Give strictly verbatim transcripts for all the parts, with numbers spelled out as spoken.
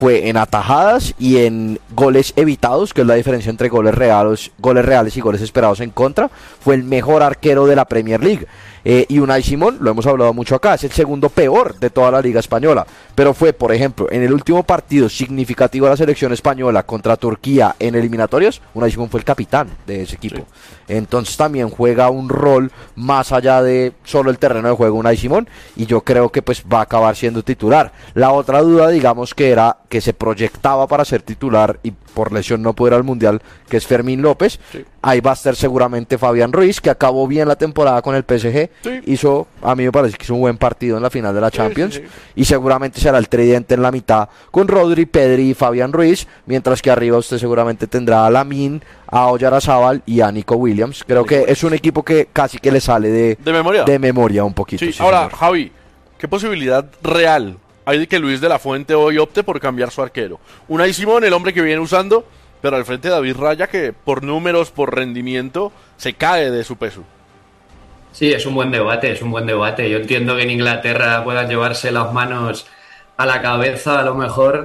fue en atajadas y en goles evitados, que es la diferencia entre goles reales, goles reales y goles esperados en contra. Fue el mejor arquero de la Premier League. Eh, y Unai Simón, lo hemos hablado mucho acá, es el segundo peor de toda la liga española, pero fue, por ejemplo, en el último partido significativo de la selección española contra Turquía en eliminatorias, Unai Simón fue el capitán de ese equipo. Sí. Entonces también juega un rol más allá de solo el terreno de juego Unai Simón, y yo creo que pues va a acabar siendo titular. La otra duda, digamos, que era que se proyectaba para ser titular y por lesión no pudo ir al Mundial, que es Fermín López. Sí. Ahí va a estar seguramente Fabián Ruiz, que acabó bien la temporada con el P S G. Sí. Hizo, a mí me parece que hizo un buen partido en la final de la Champions. Sí, sí, sí. Y seguramente será el tridente en la mitad con Rodri, Pedri y Fabián Ruiz, mientras que arriba usted seguramente tendrá a Lamine, a Oyarzabal y a Nico Williams. Creo que es un equipo que casi que le sale de, de memoria, de memoria un poquito. Sí. Sí, ahora, señor. Javi, ¿qué posibilidad real hay de que Luis de la Fuente hoy opte por cambiar su arquero? Unai Simón, el hombre que viene usando, pero al frente de David Raya, que por números, por rendimiento, se cae de su peso. Sí, es un buen debate, es un buen debate. Yo entiendo que en Inglaterra puedan llevarse las manos a la cabeza a lo mejor,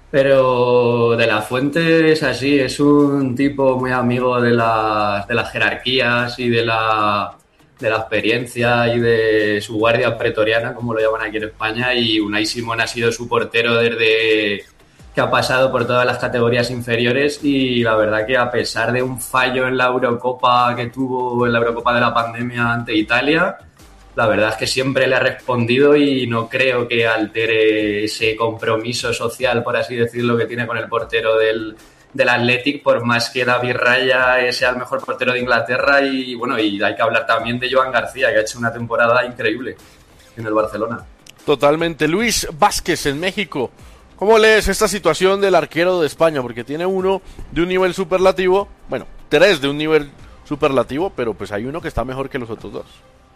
pero De la Fuente es así, es un tipo muy amigo de las, de las jerarquías y de la, de la experiencia y de su guardia pretoriana, como lo llaman aquí en España, y Unai Simón ha sido su portero desde que ha pasado por todas las categorías inferiores, y la verdad que a pesar de un fallo en la Eurocopa que tuvo en la Eurocopa de la pandemia ante Italia, la verdad es que siempre le ha respondido y no creo que altere ese compromiso social, por así decirlo, que tiene con el portero del, del Athletic, por más que David Raya sea el mejor portero de Inglaterra. Y bueno, y hay que hablar también de Joan García, que ha hecho una temporada increíble en el Barcelona. Totalmente. Luis Vázquez en México, ¿cómo lees esta situación del arquero de España? Porque tiene uno de un nivel superlativo, bueno, tres de un nivel superlativo, pero pues hay uno que está mejor que los otros dos.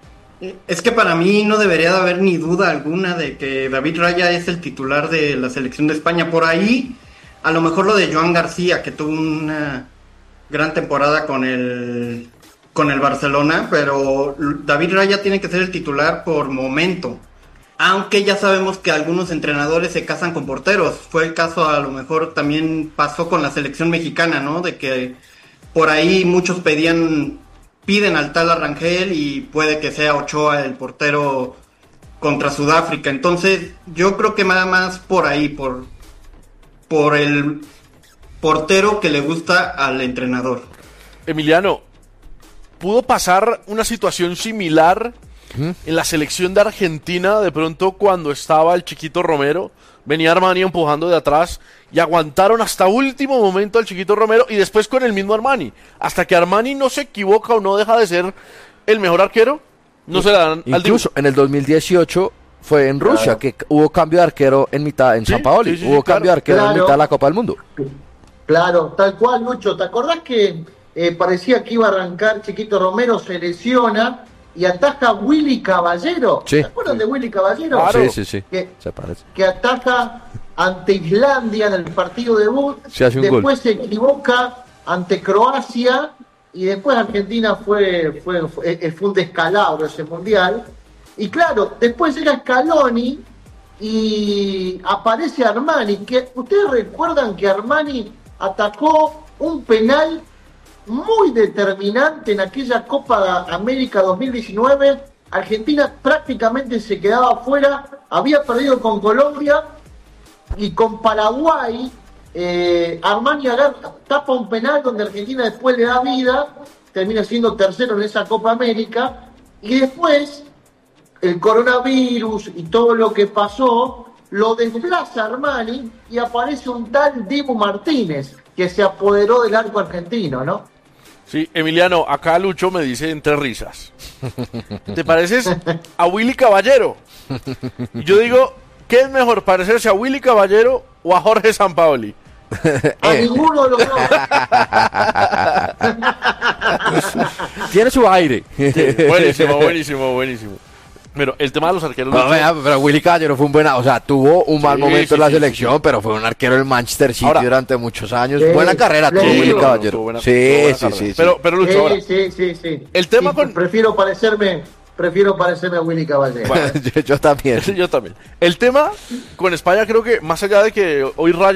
Es que para mí no debería de haber ni duda alguna de que David Raya es el titular de la selección de España. Por ahí, a lo mejor lo de Joan García, que tuvo una gran temporada con el, con el Barcelona, pero David Raya tiene que ser el titular por momento. Aunque ya sabemos que algunos entrenadores se casan con porteros. Fue el caso, a lo mejor también pasó con la selección mexicana, ¿no? De que por ahí muchos pedían, piden al tal Arrangel y puede que sea Ochoa el portero contra Sudáfrica. Entonces yo creo que nada más por ahí, por, por el portero que le gusta al entrenador. Emiliano, ¿pudo pasar una situación similar en la selección de Argentina de pronto cuando estaba el Chiquito Romero? Venía Armani empujando de atrás y aguantaron hasta último momento al Chiquito Romero y después con el mismo Armani, hasta que Armani no se equivoca o no deja de ser el mejor arquero, no se la dan al incluso en el dos mil dieciocho fue en Rusia, claro, que hubo cambio de arquero en mitad, en sí, San Paoli, sí, sí, hubo sí, cambio claro. de arquero claro. en mitad de la Copa del Mundo. Claro, tal cual, Lucho. ¿Te acordás que eh, parecía que iba a arrancar Chiquito Romero, se lesiona y ataja Willy Caballero? Sí. ¿Se acuerdan de Willy Caballero? Claro. Sí, sí, sí. Que, se parece. que ataja ante Islandia en el partido debut, se hace un después gol. Se equivoca ante Croacia y después Argentina fue, fue, fue, fue un descalabro ese mundial. Y claro, después llega Scaloni y aparece Armani, que ustedes recuerdan que Armani atacó un penal muy determinante en aquella Copa América dos mil diecinueve. Argentina prácticamente se quedaba fuera, había perdido con Colombia y con Paraguay. eh, Armani agarra, tapa un penal donde Argentina después le da vida, termina siendo tercero en esa Copa América, y después el coronavirus y todo lo que pasó lo desplaza Armani y aparece un tal Dibu Martínez que se apoderó del arco argentino, ¿no? Sí, Emiliano, acá Lucho me dice entre risas, ¿te pareces a Willy Caballero? Y yo digo, ¿qué es mejor, parecerse a Willy Caballero o a Jorge Sampaoli? A ninguno de los dos. Tiene su aire. Sí, buenísimo, buenísimo, buenísimo. Pero el tema de los arqueros... No, vea, pero Willy Caballero fue un buen... O sea, tuvo un mal sí, momento sí, en la sí, selección, sí, sí. pero fue un arquero del Manchester City ahora, durante muchos años. Sí, buena carrera tuvo Willy Caballero. Buena, sí, buena sí, sí, sí. Pero, pero Lucho, sí, ahora, sí, sí, sí. El tema sí, con... Prefiero parecerme prefiero parecerme a Willy Caballero. yo, yo también. Yo también. El tema con España creo que más allá de que hoy Raya